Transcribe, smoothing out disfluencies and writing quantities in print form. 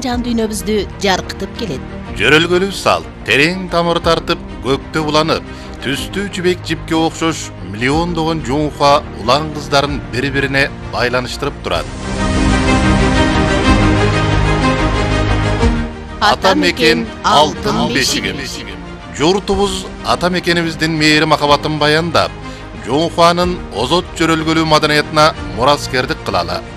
жан дүйнөбүздү жаркытып келет. Жөрөлгөлүү салт терең тамыр тартып, көктө буланып, түстүү жибек жипке окшош миллиондогон жуунха улан кыздарын бири-бирине байланыштырып турат. Ата мекен алтын бешигим. Журтубуз ата мекенибиздин мээри махабатын баяндап, жуунханын озот жөрөлгөлүү маданиятына мураскердик кылалы.